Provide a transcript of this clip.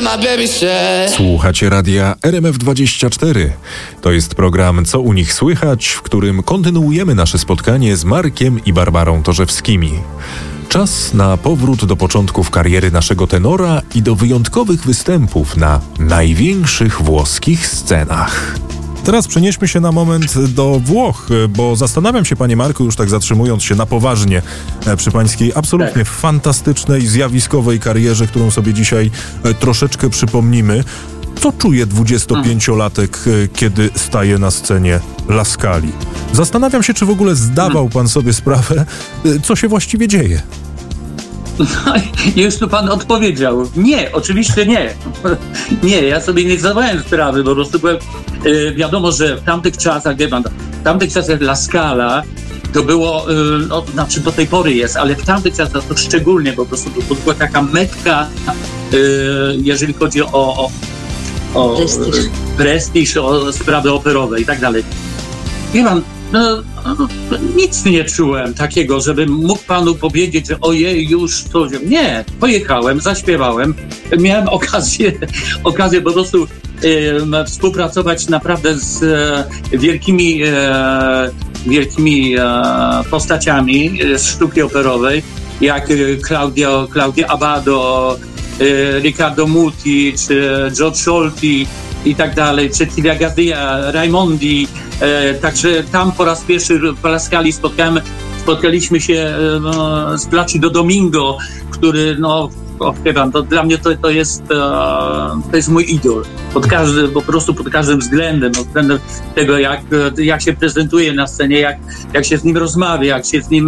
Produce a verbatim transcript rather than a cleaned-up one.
Słuchacie radia R M F dwadzieścia cztery. To jest program Co u nich słychać, w którym kontynuujemy nasze spotkanie z Markiem i Barbarą Torzewskimi. Czas na powrót do początków kariery naszego tenora i do wyjątkowych występów na największych włoskich scenach. Teraz przenieśmy się na moment do Włoch, bo zastanawiam się, panie Marku, już tak zatrzymując się na poważnie przy pańskiej absolutnie tak. fantastycznej, zjawiskowej karierze, którą sobie dzisiaj troszeczkę przypomnimy. Co czuje dwudziestopięciolatek, kiedy staje na scenie La Scali? Zastanawiam się, czy w ogóle zdawał pan sobie sprawę, co się właściwie dzieje. No, już tu pan odpowiedział. Nie, oczywiście nie. Nie, ja sobie nie zdawałem sprawy, po prostu byłem, yy, wiadomo, że w tamtych czasach, wie pan, w tamtych czasach La Scala to było, yy, no, znaczy do tej pory jest, ale w tamtych czasach to szczególnie po prostu to była taka metka, yy, jeżeli chodzi o, o, o prestiż. prestiż, o sprawy operowe i tak dalej. Wie pan, no, no, nic nie czułem takiego, żebym mógł panu powiedzieć, że ojej, już coś. Nie, pojechałem, zaśpiewałem, miałem okazję, okazję po prostu e, współpracować naprawdę z e, wielkimi, e, wielkimi e, postaciami z sztuki operowej, jak Claudio, Claudio Abbado, e, Riccardo Muti, czy George Solti i tak dalej, czy Silvia Gaddia, Raimondi. E, także tam po raz pierwszy w La Scali spotkałem, spotkaliśmy się e, no, z Placido Domingo, który, no, o, chyba, to dla mnie to, to, jest, e, to jest mój idol. Pod każdy, po prostu pod każdym względem, no, względem tego, jak, jak się prezentuje na scenie, jak, jak się z nim rozmawia, jak się z nim